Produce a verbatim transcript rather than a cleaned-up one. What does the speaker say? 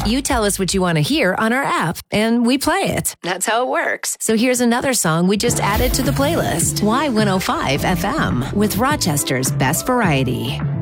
You tell us what you want to hear on our app, and we play it. That's how it works. So here's another song we just added to the playlist. Y one oh five F M with Rochester's Best Variety.